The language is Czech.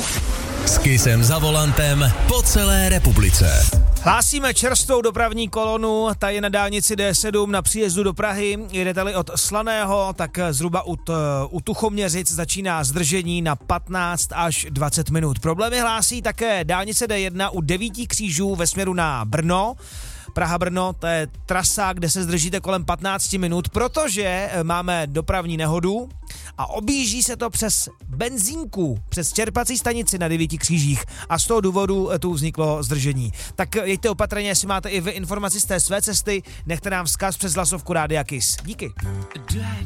S Kissem za volantem po celé republice. Hlásíme čerstvou dopravní kolonu, ta je na dálnici D7 na příjezdu do Prahy. Jedete-li od Slaného, tak zhruba u Tuchoměřic začíná zdržení na 15 až 20 minut. Problémy hlásí také dálnice D1 u 9 křížů ve směru na Brno. Praha-Brno, to je trasa, kde se zdržíte kolem 15 minut, protože máme dopravní nehodu a objíždí se to přes benzínku, přes čerpací stanici na 9 křížích a z toho důvodu tu vzniklo zdržení. Tak jeďte opatrně, jestli máte i vy informaci z té své cesty, nechte nám vzkaz přes hlasovku Rádia Kiss. Díky.